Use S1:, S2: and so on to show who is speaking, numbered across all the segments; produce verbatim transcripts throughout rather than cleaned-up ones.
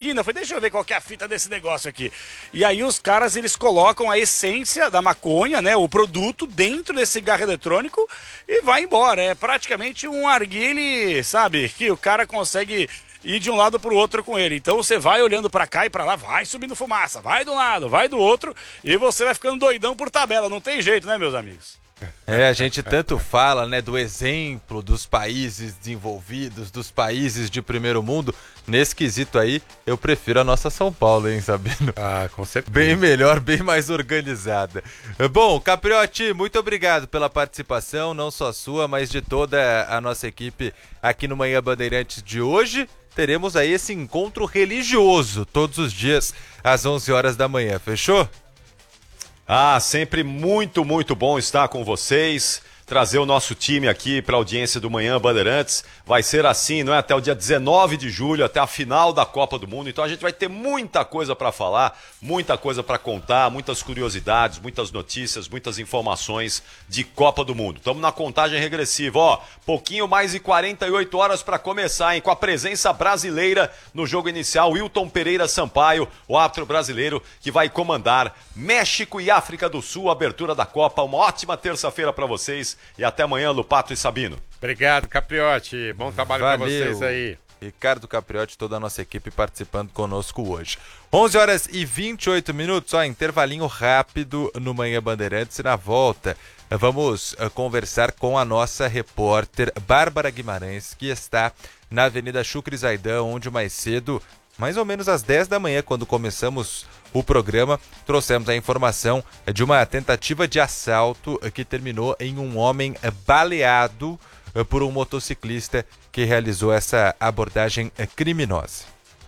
S1: China. Eu falei, deixa eu ver qual que é a fita desse negócio aqui. E aí os caras, eles colocam a essência da maconha, né, o produto dentro desse cigarro eletrônico e vai embora. É praticamente um arguile, sabe, que o cara consegue ir de um lado para o outro com ele. Então você vai olhando para cá e para lá, vai subindo fumaça, vai de um lado, vai do outro, e você vai ficando doidão por tabela. Não tem jeito, né, meus amigos?
S2: É, a gente tanto fala, né, do exemplo dos países desenvolvidos, dos países de primeiro mundo. Nesse quesito aí, eu prefiro a nossa São Paulo, hein, Sabino?
S3: Ah, com certeza.
S2: Bem melhor, bem mais organizada. Bom, Capriotti, muito obrigado pela participação, não só sua, mas de toda a nossa equipe aqui no Manhã Bandeirantes de hoje. Teremos aí esse encontro religioso todos os dias às onze horas da manhã, fechou?
S4: Ah, sempre muito, muito bom estar com vocês, trazer o nosso time aqui para a audiência do Manhã Bandeirantes. Vai ser assim, não é? Até o dia dezenove de julho, até a final da Copa do Mundo. Então a gente vai ter muita coisa para falar, muita coisa para contar, muitas curiosidades, muitas notícias, muitas informações de Copa do Mundo. Estamos na contagem regressiva, ó, pouquinho mais de quarenta e oito horas para começar, hein? Com a presença brasileira no jogo inicial, Wilton Pereira Sampaio, o árbitro brasileiro que vai comandar México e África do Sul, abertura da Copa. Uma ótima terça-feira para vocês e até amanhã, Lupato e Sabino.
S3: Obrigado, Capriotti. Bom trabalho para vocês aí.
S2: Ricardo Capriotti, toda a nossa equipe participando conosco hoje. onze horas e vinte e oito minutos, ó, intervalinho rápido no Manhã Bandeirantes e na volta vamos uh, conversar com a nossa repórter Bárbara Guimarães, que está na Avenida Chucre Zaidan, onde mais cedo, mais ou menos às dez da manhã, quando começamos o programa, trouxemos a informação de uma tentativa de assalto que terminou em um homem baleado por um motociclista que realizou essa abordagem criminosa.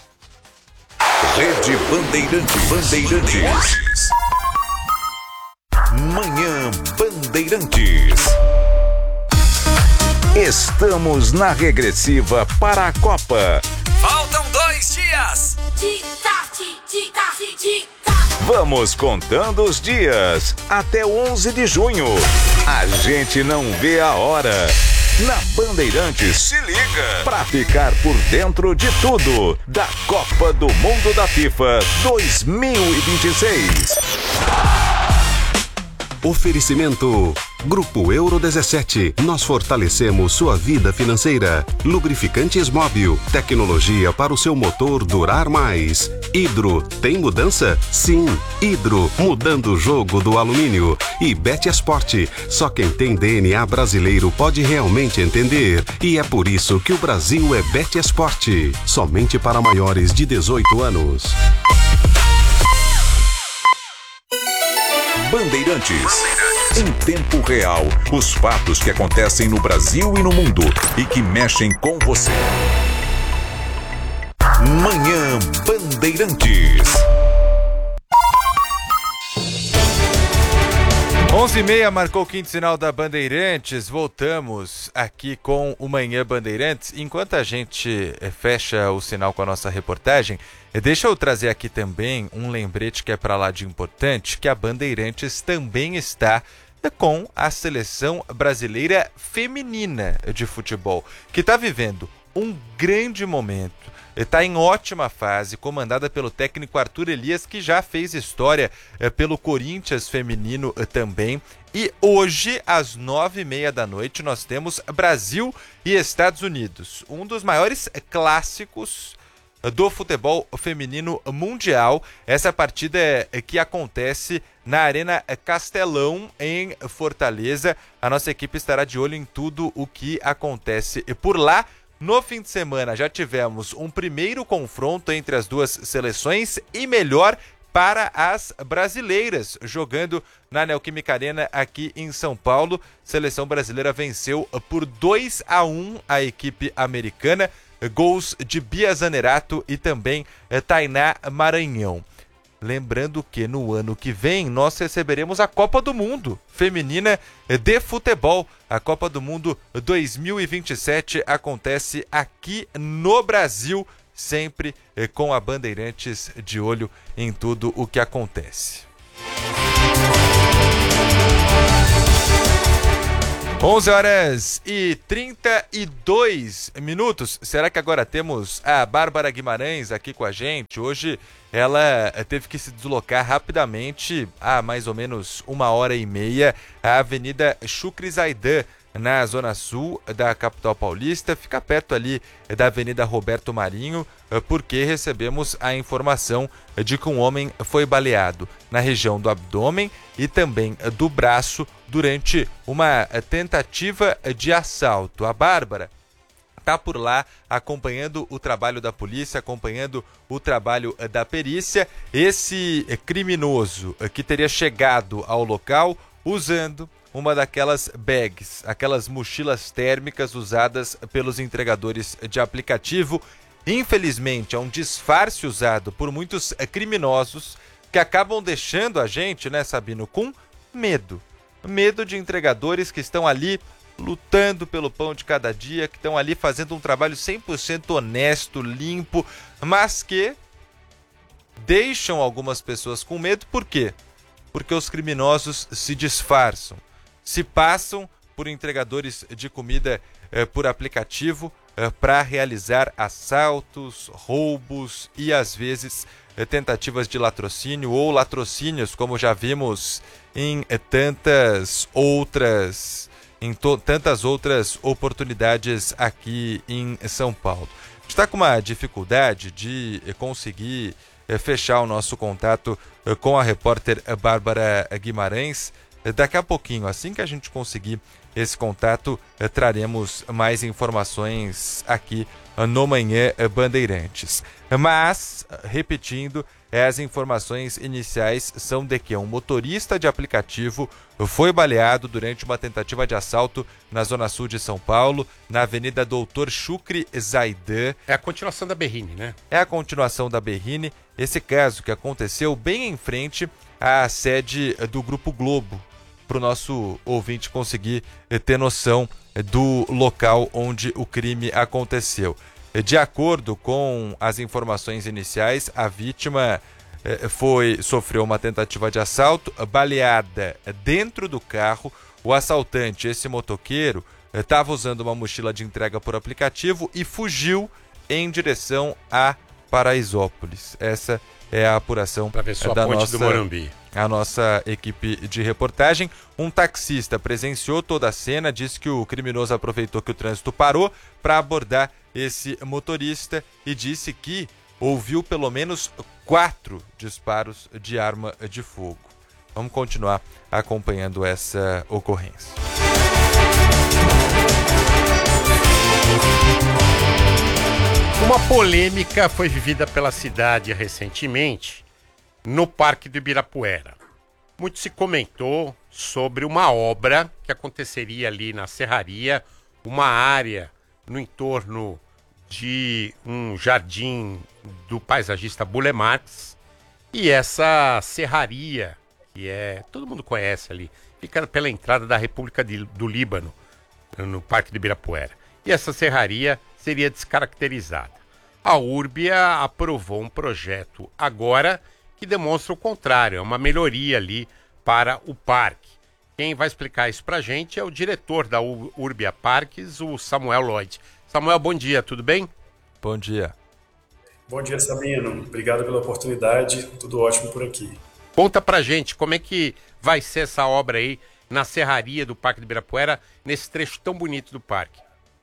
S5: Rede Bandeirantes. Bandeirantes. Manhã Bandeirantes. Estamos na regressiva para a Copa.
S6: Faltam dois dias.
S5: Vamos contando os dias até onze de junho. A gente não vê a hora. Na Bandeirantes, se liga pra ficar por dentro de tudo da Copa do Mundo da FIFA dois mil e vinte e seis.
S7: Oferecimento Grupo Euro dezessete. Nós fortalecemos sua vida financeira. Lubrificantes Móbil. Tecnologia para o seu motor durar mais. Hidro. Tem mudança? Sim. Hidro. Mudando o jogo do alumínio. E Bet Esporte. Só quem tem D N A brasileiro pode realmente entender. E é por isso que o Brasil é Bet Esporte. Somente para maiores de dezoito anos.
S5: Bandeirantes. Em tempo real, os fatos que acontecem no Brasil e no mundo e que mexem com você. Manhã Bandeirantes.
S2: onze e meia marcou o quinto sinal da Bandeirantes. Voltamos aqui com o Manhã Bandeirantes. Enquanto a gente fecha o sinal com a nossa reportagem, deixa eu trazer aqui também um lembrete que é para lá de importante, que a Bandeirantes também está com a seleção brasileira feminina de futebol, que está vivendo um grande momento, está em ótima fase, comandada pelo técnico Arthur Elias, que já fez história eh, pelo Corinthians feminino eh, também. E hoje, às nove e meia da noite, nós temos Brasil e Estados Unidos, um dos maiores clássicos do futebol feminino mundial. Essa partida é, que acontece na Arena Castelão, em Fortaleza. A nossa equipe estará de olho em tudo o que acontece por lá. No fim de semana já tivemos um primeiro confronto entre as duas seleções e melhor para as brasileiras, jogando na Neoquímica Arena aqui em São Paulo. Seleção brasileira venceu por dois a um a equipe americana. Gols de Bia Zanerato e também eh, Tainá Maranhão. Lembrando que no ano que vem nós receberemos a Copa do Mundo Feminina de Futebol. A Copa do Mundo dois mil e vinte e sete acontece aqui no Brasil, sempre eh, com a Bandeirantes de olho em tudo o que acontece. onze horas e trinta e dois minutos. Será que agora temos a Bárbara Guimarães aqui com a gente? Hoje ela teve que se deslocar rapidamente, há mais ou menos uma hora e meia, à Avenida Chucre Zaidan, na zona sul da capital paulista, fica perto ali da Avenida Roberto Marinho, porque recebemos a informação de que um homem foi baleado na região do abdômen e também do braço durante uma tentativa de assalto. A Bárbara está por lá acompanhando o trabalho da polícia, acompanhando o trabalho da perícia. Esse criminoso que teria chegado ao local usando uma daquelas bags, aquelas mochilas térmicas usadas pelos entregadores de aplicativo. Infelizmente, é um disfarce usado por muitos criminosos que acabam deixando a gente, né, Sabino, com medo. Medo de entregadores que estão ali lutando pelo pão de cada dia, que estão ali fazendo um trabalho cem por cento honesto, limpo, mas que deixam algumas pessoas com medo. Por quê? Porque os criminosos se disfarçam, se passam por entregadores de comida eh, por aplicativo eh, para realizar assaltos, roubos e às vezes eh, tentativas de latrocínio ou latrocínios, como já vimos em eh, tantas outras em tantas outras oportunidades aqui em São Paulo. A gente está com uma dificuldade de eh, conseguir eh, fechar o nosso contato eh, com a repórter Bárbara Guimarães. Daqui a pouquinho, assim que a gente conseguir esse contato, eh, traremos mais informações aqui no Manhã Bandeirantes. Mas, repetindo, as informações iniciais são de que um motorista de aplicativo foi baleado durante uma tentativa de assalto na zona sul de São Paulo, na Avenida Doutor Chucre Zaidan.
S3: É a continuação da Berrini, né?
S2: É a continuação da Berrini. Esse caso que aconteceu bem em frente à sede do Grupo Globo, para o nosso ouvinte conseguir ter noção do local onde o crime aconteceu. De acordo com as informações iniciais, a vítima foi, sofreu uma tentativa de assalto, baleada dentro do carro. O assaltante, esse motoqueiro, estava usando uma mochila de entrega por aplicativo e fugiu em direção a Paraisópolis. Essa é a apuração
S3: pra ver só
S2: da
S3: a ponte
S2: nossa,
S3: do Morumbi.
S2: A nossa equipe de reportagem. Um taxista presenciou toda a cena, disse que o criminoso aproveitou que o trânsito parou para abordar esse motorista e disse que ouviu pelo menos quatro disparos de arma de fogo. Vamos continuar acompanhando essa ocorrência.
S3: Uma polêmica foi vivida pela cidade recentemente no Parque do Ibirapuera. Muito se comentou sobre uma obra que aconteceria ali na serraria, uma área no entorno de um jardim do paisagista Burle Marx, e essa serraria, que é, todo mundo conhece ali, fica pela entrada da República de, do Líbano, no Parque do Ibirapuera. E essa serraria seria descaracterizada. A Urbia aprovou um projeto agora que demonstra o contrário, é uma melhoria ali para o parque. Quem vai explicar isso para a gente é o diretor da Urbia Parques, o Samuel Lloyd. Samuel, bom dia, tudo bem?
S2: Bom dia.
S8: Bom dia, Sabino. Obrigado pela oportunidade, tudo ótimo por aqui.
S3: Conta pra gente como é que vai ser essa obra aí na serraria do Parque do Ibirapuera, nesse trecho tão bonito do parque.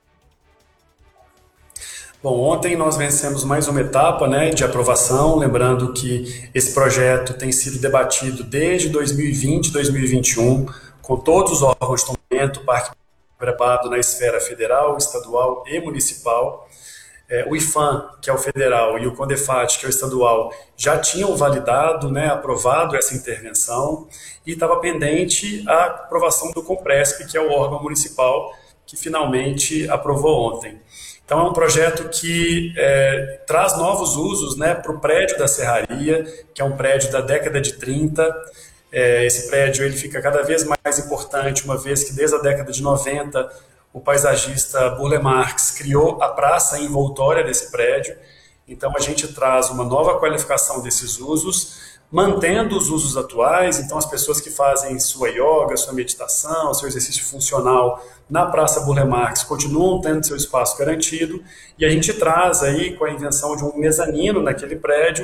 S8: Bom, ontem nós vencemos mais uma etapa, né, de aprovação, lembrando que esse projeto tem sido debatido desde dois mil e vinte, dois mil e vinte e um, com todos os órgãos de tomamento, o parque preparado na esfera federal, estadual e municipal. É, o IFAM, que é o federal, e o CONDEFAT, que é o estadual, já tinham validado, né, aprovado essa intervenção, e estava pendente a aprovação do COMPRESP, que é o órgão municipal, que finalmente aprovou ontem. Então é um projeto que é, traz novos usos, né, para o prédio da serraria, que é um prédio da década de trinta. É, esse prédio ele fica cada vez mais importante, uma vez que desde a década de noventa o paisagista Burle Marx criou a praça envoltória desse prédio. Então a gente traz uma nova qualificação desses usos, mantendo os usos atuais. Então as pessoas que fazem sua yoga, sua meditação, seu exercício funcional na Praça Burle Marx continuam tendo seu espaço garantido, e a gente traz aí com a invenção de um mezanino naquele prédio